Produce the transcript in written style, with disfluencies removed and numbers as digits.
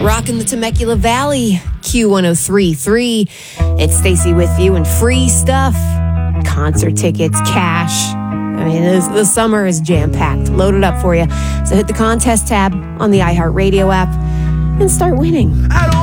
Rocking the Temecula Valley, Q1033. It's Stacy with you, and free stuff, concert tickets, cash. I mean, the summer is jam-packed, loaded up for you. So hit the contest tab on the iHeartRadio app and start winning.